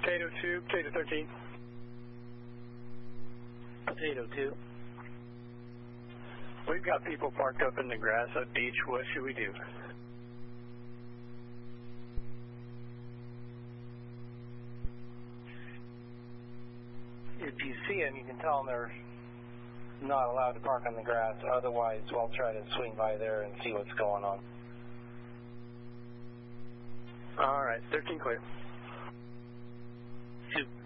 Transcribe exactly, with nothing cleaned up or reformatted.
Potato two, Potato thirteen. Potato two. We've got people parked up in the grass at beach. What should we do? If you see them, you can tell them they're not allowed to park on the grass. Otherwise, we'll try to swing by there and see what's going on. All right, thirteen clear. Two.